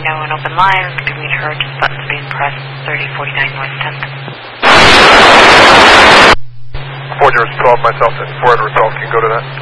know an open line. Give me to her, just buttons being pressed, 3049 West 10th. 4 Edward 12, myself and 4 Edward 12, can you go to that?